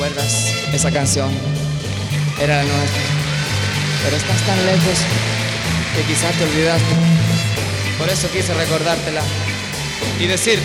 ¿Recuerdas esa canción? Era la nuestra. Pero estás tan lejos que quizás te olvidaste. Por eso quise recordártela y decirte